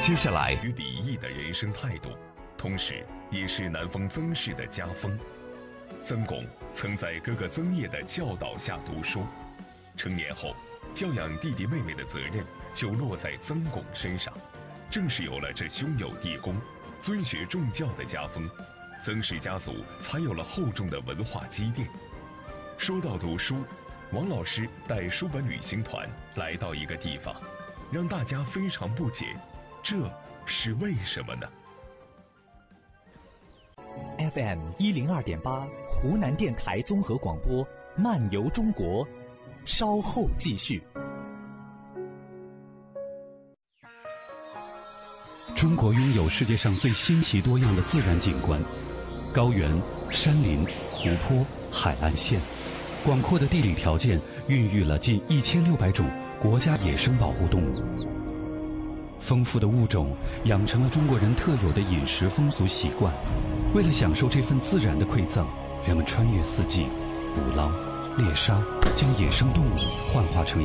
接下来， 与礼义的人生态度，同时也是南方曾氏的家风。曾巩曾在哥哥曾叶的教导下读书，成年后，教养弟弟妹妹的责任就落在曾巩身上。正是有了这兄友弟恭、尊学重教的家风，曾氏家族才有了厚重的文化积淀。说到读书，王老师带书本旅行团来到一个地方，让大家非常不解，这是为什么呢？ FM 102.8，湖南电台综合广播，漫游中国，稍后继续。 中国拥有世界上最新奇多样的自然景观，高原、山林、湖泊、海岸线，广阔的地理条件孕育了近1600种国家野生保护动物。丰富的物种养成了中国人特有的饮食风俗习惯。为了享受这份自然的馈赠，人们穿越四季，捕捞、猎杀，将野生动物幻化成